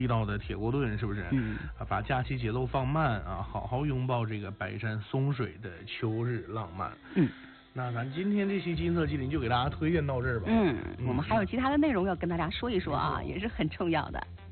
地道的铁锅炖，是不是？把假期节奏放慢啊，好好拥抱这个百山松水的秋日浪漫。那咱今天这期金色吉林就给大家推荐到这儿吧。 我们还有其他的内容要跟大家说一说啊，也是很重要的。